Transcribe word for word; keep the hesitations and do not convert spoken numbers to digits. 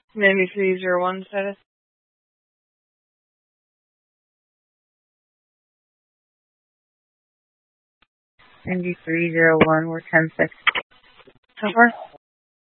ninety-three zero one status. ninety-three zero one, we're ten six. So far?